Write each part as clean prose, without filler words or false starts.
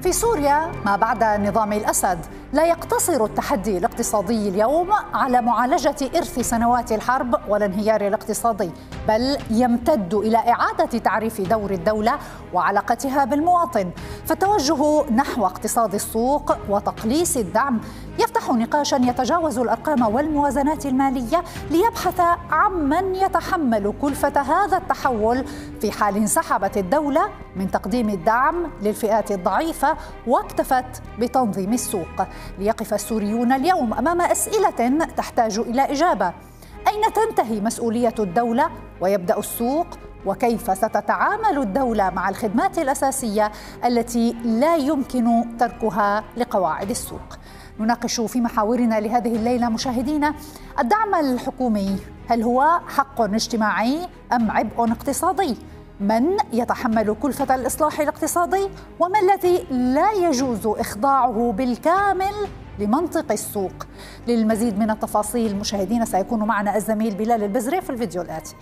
في سوريا ما بعد نظام الأسد لا يقتصر التحدي الاقتصادي اليوم على معالجة إرث سنوات الحرب والانهيار الاقتصادي، بل يمتد إلى إعادة تعريف دور الدولة وعلاقتها بالمواطن. فالتوجه نحو اقتصاد السوق وتقليص الدعم يفتح نقاشا يتجاوز الأرقام والموازنات المالية ليبحث عمن يتحمل كلفة هذا التحول في حال انسحبت الدولة من تقديم الدعم للفئات الضعيفة واكتفت بتنظيم السوق. ليقف السوريون اليوم أمام أسئلة تحتاج إلى إجابة: أين تنتهي مسؤولية الدولة ويبدأ السوق؟ وكيف ستتعامل الدولة مع الخدمات الأساسية التي لا يمكن تركها لقواعد السوق؟ نناقش في محاورنا لهذه الليلة مشاهدينا الدعم الحكومي، هل هو حق اجتماعي أم عبء اقتصادي؟ من يتحمل كلفة الإصلاح الاقتصادي؟ وما الذي لا يجوز إخضاعه بالكامل لمنطق السوق؟ للمزيد من التفاصيل مشاهدينا سيكون معنا الزميل بلال البزري في الفيديو الآتي.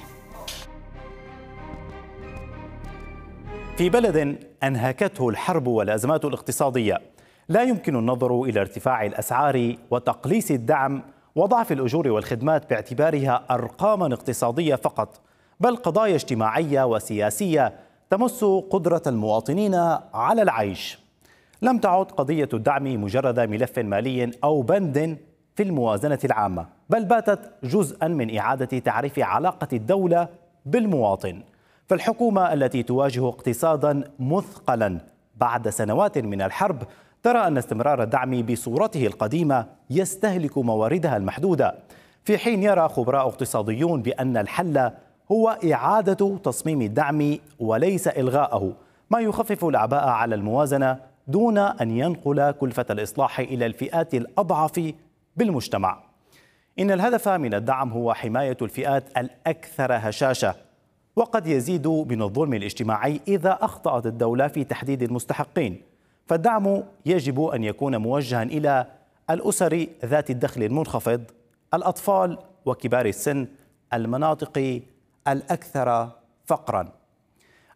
في بلد أنهكته الحرب والأزمات الاقتصادية لا يمكن النظر إلى ارتفاع الأسعار وتقليص الدعم وضعف الأجور والخدمات باعتبارها أرقاما اقتصادية فقط، بل قضايا اجتماعية وسياسية تمس قدرة المواطنين على العيش. لم تعد قضية الدعم مجرد ملف مالي أو بند في الموازنة العامة، بل باتت جزءا من إعادة تعريف علاقة الدولة بالمواطن. فالحكومة التي تواجه اقتصادا مثقلا بعد سنوات من الحرب ترى أن استمرار الدعم بصورته القديمة يستهلك مواردها المحدودة، في حين يرى خبراء اقتصاديون بأن الحل هو إعادة تصميم الدعم وليس إلغاءه، ما يخفف الأعباء على الموازنة دون أن ينقل كلفة الإصلاح إلى الفئات الأضعف بالمجتمع. إن الهدف من الدعم هو حماية الفئات الأكثر هشاشة، وقد يزيد من الظلم الاجتماعي إذا أخطأت الدولة في تحديد المستحقين. فالدعم يجب أن يكون موجها إلى الأسر ذات الدخل المنخفض، الأطفال وكبار السن، المناطق الأكثر فقرا.